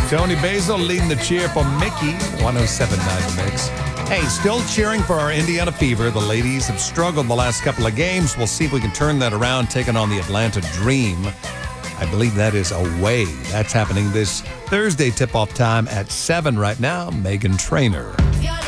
Tony Basil leading the cheer for Mickey, 107.9 The Mix. Hey, still cheering for our Indiana Fever. The ladies have struggled the last couple of games. We'll see if we can turn that around, taking on the Atlanta Dream. I believe that is away. That's happening this Thursday tip-off time at 7 right now. Megan Trainor.